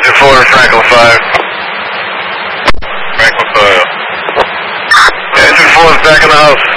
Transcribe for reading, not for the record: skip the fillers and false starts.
Engine 4 and Franklin 5. Franklin 5. Engine 4 is back in the house.